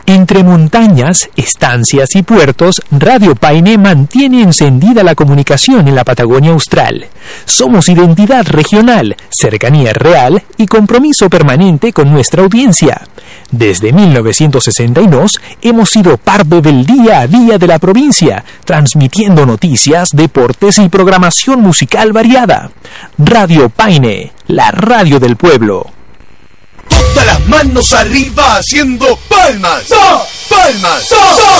Entre montañas, estancias y puertos, Radio Paine mantiene encendida la comunicación en la Patagonia Austral. Somos identidad regional, cercanía real y compromiso permanente con nuestra audiencia. Desde 1962 hemos sido parte del día a día de la provincia, transmitiendo noticias, deportes y programación musical variada. Radio Paine, la radio del pueblo. Todas las manos arriba haciendo palmas. ¡Palmas!